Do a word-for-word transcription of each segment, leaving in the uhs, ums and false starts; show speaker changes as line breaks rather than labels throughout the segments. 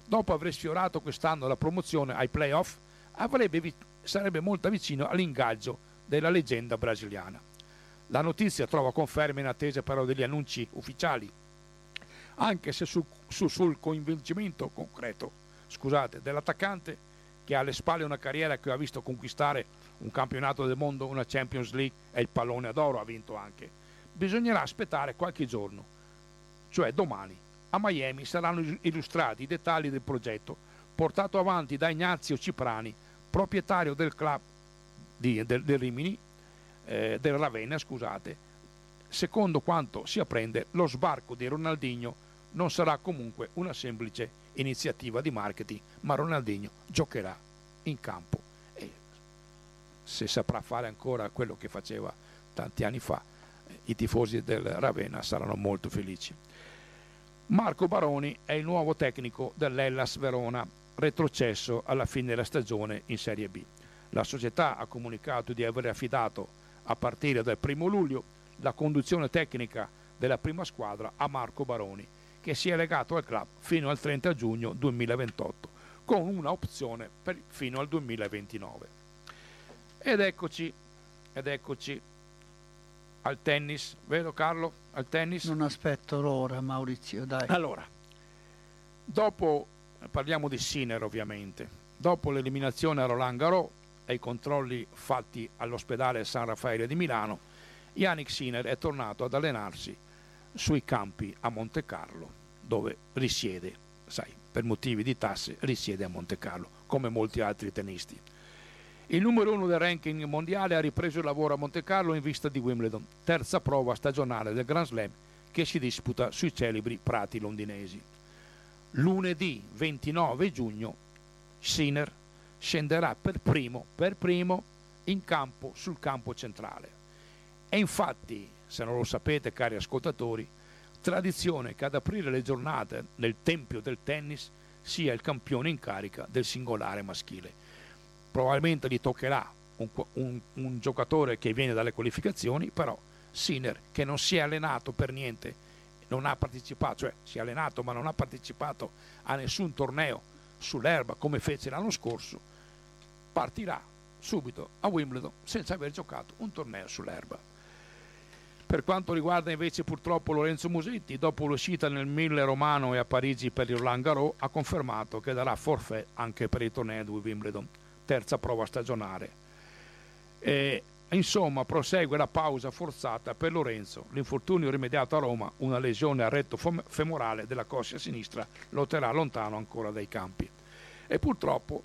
dopo aver sfiorato quest'anno la promozione ai playoff, avrebbe vi- sarebbe molto vicino all'ingaggio della leggenda brasiliana. La notizia trova conferma in attesa però degli annunci ufficiali, anche se su, su- sul coinvolgimento concreto scusate, dell'attaccante, che ha alle spalle una carriera che ha visto conquistare un campionato del mondo, una Champions League e il pallone d'oro ha vinto anche. Bisognerà aspettare qualche giorno, cioè domani. A Miami saranno illustrati i dettagli del progetto portato avanti da Ignazio Ciprani, proprietario del club di, del, del Rimini, eh, del Ravenna, scusate. Secondo quanto si apprende, lo sbarco di Ronaldinho non sarà comunque una semplice iniziativa di marketing, ma Ronaldinho giocherà in campo e se saprà fare ancora quello che faceva tanti anni fa, i tifosi del Ravenna saranno molto felici. Marco Baroni è il nuovo tecnico dell'Hellas Verona, retrocesso alla fine della stagione in Serie B. La società ha comunicato di aver affidato a partire dal primo luglio la conduzione tecnica della prima squadra a Marco Baroni, che si è legato al club fino al trenta giugno duemilaventotto, con una opzione per, fino al duemilaventinove. Ed eccoci, ed eccoci al tennis, vero Carlo? Al tennis?
Non aspetto l'ora, Maurizio, dai.
Allora, dopo, parliamo di Sinner ovviamente, dopo l'eliminazione a Roland Garros e i controlli fatti all'ospedale San Raffaele di Milano, Jannik Sinner è tornato ad allenarsi sui campi a Monte Carlo, dove risiede, sai, per motivi di tasse risiede a Monte Carlo, come molti altri tennisti. Il numero uno del ranking mondiale ha ripreso il lavoro a Monte Carlo in vista di Wimbledon, terza prova stagionale del Grand Slam che si disputa sui celebri prati londinesi. Lunedì ventinove giugno Sinner scenderà per primo, per primo in campo sul campo centrale. E infatti, se non lo sapete cari ascoltatori, tradizione che ad aprire le giornate nel tempio del tennis sia il campione in carica del singolare maschile. Probabilmente gli toccherà un, un, un giocatore che viene dalle qualificazioni, però Sinner, che non si è allenato per niente, non ha partecipato, cioè si è allenato ma non ha partecipato a nessun torneo sull'erba come fece l'anno scorso, partirà subito a Wimbledon senza aver giocato un torneo sull'erba. Per quanto riguarda invece purtroppo Lorenzo Musetti, dopo l'uscita nel Mille Romano e a Parigi per il Roland Garros, ha confermato che darà forfait anche per il torneo di Wimbledon, terza prova stagionale. E, insomma, prosegue la pausa forzata per Lorenzo. L'infortunio rimediato a Roma, una lesione al retto femorale della coscia sinistra, lo terrà lontano ancora dai campi. E purtroppo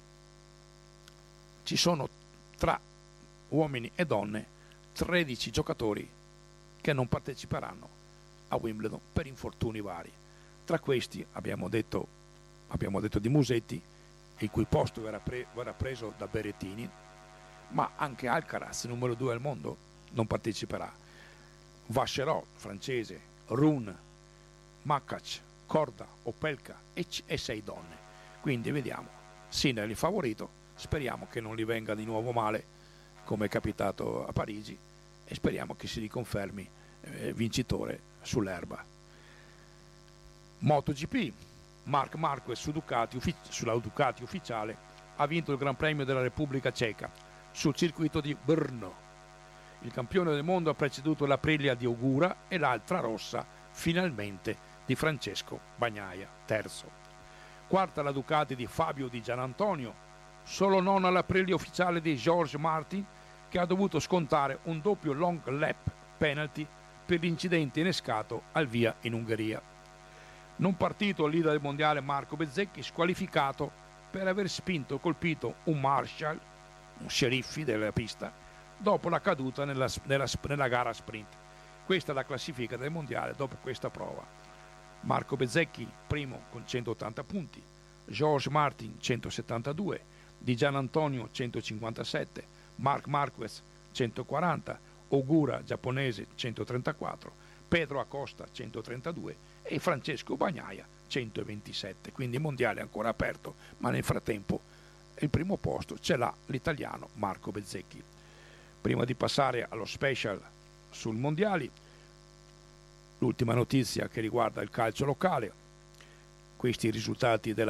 ci sono tra uomini e donne tredici giocatori che non parteciperanno a Wimbledon per infortuni vari. Tra questi abbiamo detto, abbiamo detto di Musetti, il cui posto verrà, pre, verrà preso da Berrettini, ma anche Alcaraz, numero due al mondo, non parteciperà. Vacherot, francese, Rune, Makac, Korda, Opelka e, e sei donne. Quindi vediamo, Sinner è il favorito, speriamo che non gli venga di nuovo male come è capitato a Parigi e speriamo che si riconfermi eh, vincitore sull'erba. MotoGP, Marc Marquez su Ducati, uffic- sulla Ducati ufficiale ha vinto il Gran Premio della Repubblica Ceca sul circuito di Brno. Il campione del mondo ha preceduto l'Aprilia di Ogura e l'altra rossa finalmente di Francesco Bagnaia, terzo. Quarta la Ducati di Fabio Di Gianantonio, solo nona l'Aprilia ufficiale di George Martin, che ha dovuto scontare un doppio long lap penalty per l'incidente innescato al via in Ungheria. Non partito il leader del mondiale Marco Bezzecchi, squalificato per aver spinto e colpito un Marshall, un sceriffi della pista, dopo la caduta nella, nella, nella gara sprint. Questa è la classifica del mondiale dopo questa prova. Marco Bezzecchi primo con centottanta punti, George Martin centosettantadue, Di Gianantonio centocinquantasette, Marc Marquez centoquaranta, Ogura giapponese centotrentaquattro, Pedro Acosta centotrentadue e Francesco Bagnaia centoventisette. Quindi il mondiale è ancora aperto, ma nel frattempo il primo posto ce l'ha l'italiano Marco Bezzecchi. Prima di passare allo special sul mondiali, l'ultima notizia che riguarda il calcio locale, questi i risultati della